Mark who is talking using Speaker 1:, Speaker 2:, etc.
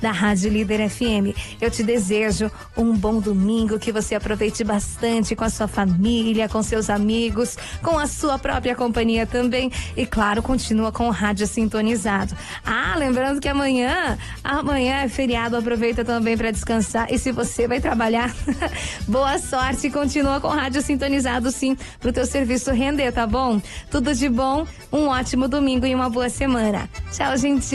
Speaker 1: da Rádio Líder FM. Eu te desejo um bom domingo, que você aproveite bastante com a sua família, com seus amigos, com a sua própria companhia também. E claro, continua com o rádio sintonizado. Lembrando que amanhã é feriado, aproveita também para descansar. E se você vai trabalhar, boa sorte, continua com o rádio sintonizado sim, pro teu serviço render, tá bom? Tudo de bom, um ótimo domingo e uma boa semana. Tchau, gente.